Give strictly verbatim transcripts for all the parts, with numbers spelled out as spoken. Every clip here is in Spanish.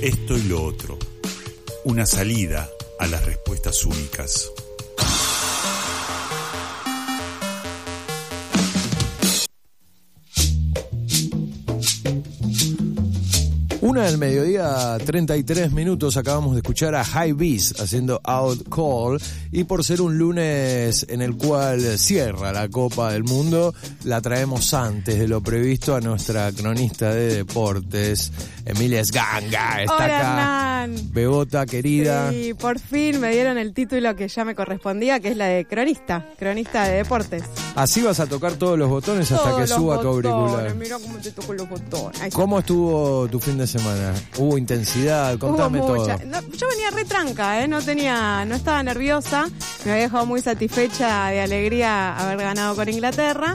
esto y lo otro. Una salida a las respuestas únicas. Una del mediodía, treinta y tres minutos, acabamos de escuchar a High Beast haciendo Out Call, y por ser un lunes en el cual cierra la Copa del Mundo, la traemos antes de lo previsto a nuestra cronista de deportes, Emilia Sganga. Está Hola, acá. Hernán. Bebota querida. Sí, por fin me dieron el título que ya me correspondía, que es la de cronista, cronista de deportes. Así vas a tocar todos los botones hasta Todos que los suba tu botones, auricular. Mira cómo te toco los botones. Ahí está. ¿Cómo estuvo tu fin de semana? ¿Hubo intensidad? Contame Hubo todo. mucha. No, yo venía retranca, ¿eh? No tenía, no estaba nerviosa. Me había dejado muy satisfecha de alegría haber ganado con Inglaterra.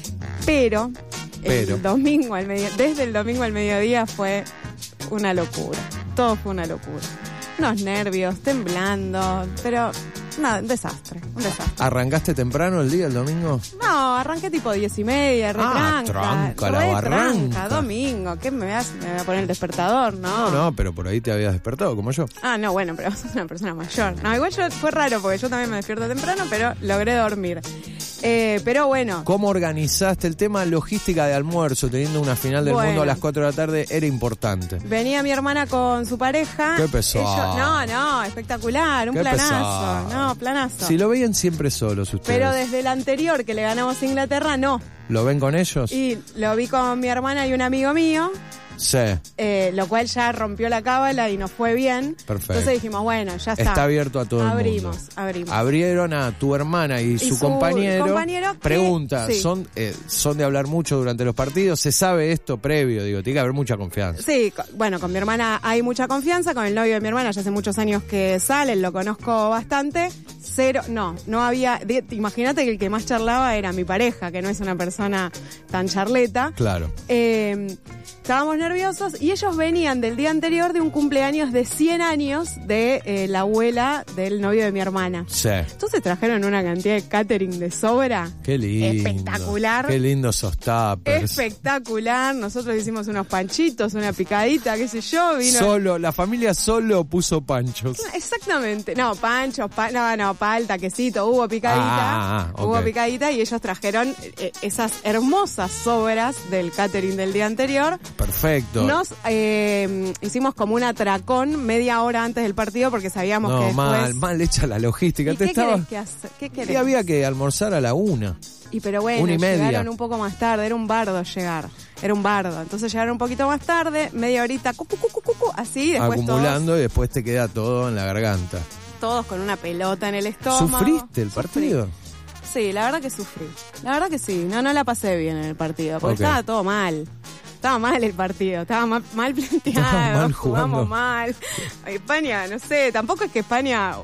Pero, Pero. el domingo al medio, desde el domingo al mediodía fue una locura. Todo fue una locura. Unos nervios, temblando, pero nada, un desastre, un desastre. ¿Arrancaste temprano el día, el domingo? No, arranqué tipo diez y media, retranca. Ah, tranca, la retranca, barranca. domingo, ¿qué me, vas, me voy a poner el despertador? No. No, no, pero por ahí te habías despertado, como yo. Ah, no, bueno, pero sos una persona mayor. No, igual yo, fue raro porque yo también me despierto temprano, pero logré dormir. Eh, pero bueno. ¿Cómo organizaste el tema logística de almuerzo? Teniendo una final del Bueno. mundo a las cuatro de la tarde, era importante. Venía mi hermana con su pareja. Qué pesado. Ellos- no, no, espectacular, un Qué planazo. pesado. No, planazo. Si lo veían siempre solos ustedes. Pero desde el anterior que le ganamos a Inglaterra, no. ¿Lo ven con ellos? Y lo vi con mi hermana y un amigo mío. Sí. Eh, lo cual ya rompió la cábala y nos fue bien. Perfecto. Entonces dijimos, bueno, ya está. Está abierto a todo el abrimos, mundo. Abrimos, Abrieron a tu hermana y, Y su, su compañero. compañero que- Pregunta, sí. ¿son, eh, ¿son de hablar mucho durante los partidos? ¿Se sabe esto previo? Digo, tiene que haber mucha confianza. Sí, co- bueno, con mi hermana hay mucha confianza, con el novio de mi hermana ya hace muchos años que salen, lo conozco bastante. Cero, no, no había, de- imagínate que el que más charlaba era mi pareja, que no es una persona tan charleta. Claro. Eh, estábamos nerviosos y ellos venían del día anterior de un cumpleaños de cien años de eh, la abuela del novio de mi hermana. Sí. Entonces trajeron una cantidad de catering de sobra. Qué lindo. Espectacular. Qué lindo esos tuppers. Espectacular. Nosotros hicimos unos panchitos, una picadita, qué sé yo. Vino... Solo, la familia solo puso panchos. Exactamente. No, panchos, pa... no, no, palta, quesito, hubo picadita. Ah, ah, Hubo ok. picadita y ellos trajeron eh, esas hermosas sobras del catering del día anterior. Perfecto. Nos eh, hicimos como un atracón media hora antes del partido porque sabíamos no, que después... mal, mal hecha la logística. ¿Y Te qué estaba... querés que hacer? ¿Qué querés? Y había que almorzar a la una. Y pero bueno, Una y media. llegaron un poco más tarde, era un bardo llegar, era un bardo. Entonces llegaron un poquito más tarde, media horita, cu, cu, cu, cu, cu, así, después Acumulando y después te queda todo en la garganta. todos, todos con una pelota en el estómago. ¿Sufriste el Sufrí. partido? Sí, la verdad que sufrí. La verdad que sí, no, no la pasé bien en el partido, porque Ok. estaba todo mal. Estaba mal el partido, estaba mal, mal planteado, Estaba mal jugamos jugando. mal. España, no sé, tampoco es que España...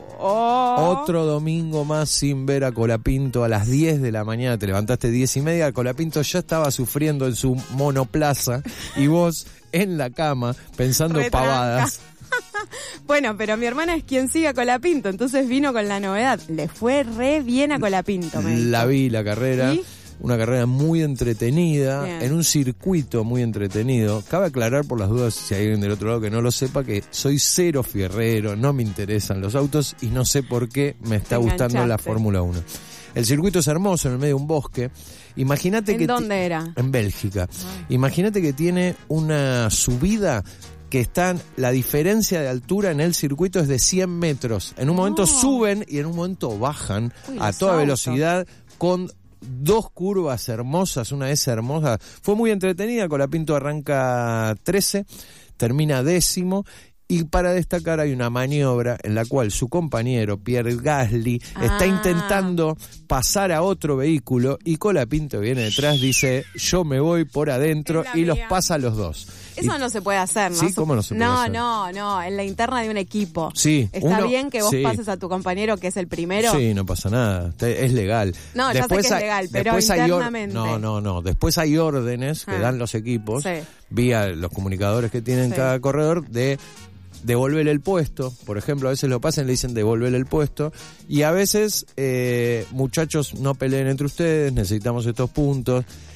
oh, Otro domingo más sin ver a Colapinto a las diez de la mañana. Te levantaste diez y media. Colapinto ya estaba sufriendo en su monoplaza y vos en la cama pensando Retranca. pavadas. Bueno, pero mi hermana es quien sigue a Colapinto, entonces vino con la novedad. Le fue re bien a Colapinto, me dijo. La vi la carrera. ¿Y? Una carrera muy entretenida, Bien. en un circuito muy entretenido. Cabe aclarar por las dudas, si hay alguien del otro lado que no lo sepa, que soy cero fierrero, no me interesan los autos y no sé por qué me está Te gustando la enganchaste. Fórmula uno. El circuito es hermoso, en el medio de un bosque. Imagínate ¿En que dónde ti- era? En Bélgica. Imagínate que tiene una subida que están, la diferencia de altura en el circuito es de cien metros. En un momento No. suben y en un momento bajan Uy, a los toda autos. velocidad con dos curvas hermosas, una de esas hermosa. Fue muy entretenida, Colapinto arranca trece, termina décimo. Y para destacar hay una maniobra en la cual su compañero Pierre Gasly está Ah. intentando pasar a otro vehículo y Colapinto viene detrás, dice yo me voy por adentro Es la y los mía. pasa a los dos. Eso Y- no se puede hacer, ¿no? Sí, ¿cómo no se puede no, hacer? No, no, en la interna de un equipo. Sí, Está uno- bien que vos sí. pases a tu compañero que es el primero. Sí, no pasa nada, te- es legal. No, ya sé que es hay- legal, pero después hay or- internamente. No, no, no, después hay órdenes que Ah. dan los equipos, Sí. vía los comunicadores que tienen Sí. cada corredor, de devolverle el puesto. Por ejemplo, a veces lo pasan y le dicen devolverle el puesto. Y a veces, eh, muchachos, no peleen entre ustedes, necesitamos estos puntos.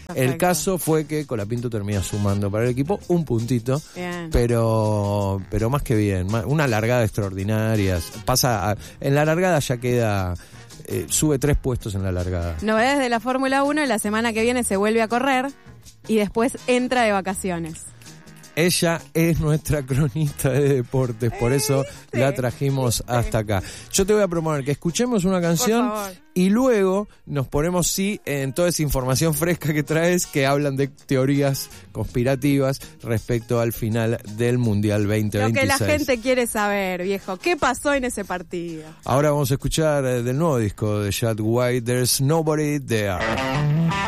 El caso fue que Colapinto termina sumando para el equipo un puntito, bien. pero pero más que bien, una largada extraordinaria. Pasa a, en la largada ya queda, eh, sube tres puestos en la largada. Novedades de la Fórmula uno, la semana que viene se vuelve a correr y después entra de vacaciones. Ella es nuestra cronista de deportes, por eso ¿Viste? la trajimos hasta acá. Yo te voy a proponer que escuchemos una canción y luego nos ponemos, sí, en toda esa información fresca que traes, que hablan de teorías conspirativas respecto al final del Mundial veinte veintiséis. Lo que la gente quiere saber, viejo, ¿qué pasó en ese partido? Ahora vamos a escuchar del nuevo disco de Chad White, There's Nobody There.